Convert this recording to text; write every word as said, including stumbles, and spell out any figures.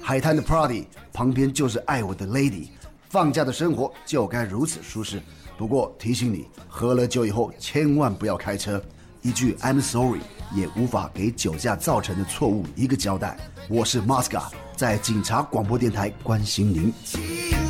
海滩的 party 旁边就是爱我的 lady， 放假的生活就该如此舒适。不过提醒你，喝了酒以后千万不要开车。一句 I'm sorry 也无法给酒驾造成的错误一个交代。我是 Mosca， 在警察广播电台关心您。